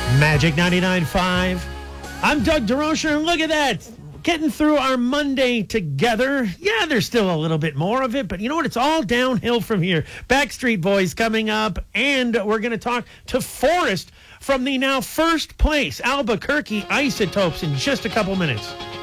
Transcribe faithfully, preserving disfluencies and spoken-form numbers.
Magic ninety-nine point five. I'm Doug DeRocher, and look at that. Getting through our Monday together. Yeah, there's still a little bit more of it, but you know what? It's all downhill from here. Backstreet Boys coming up, and we're going to talk to Forrest from the now first place Albuquerque Isotopes in just a couple minutes.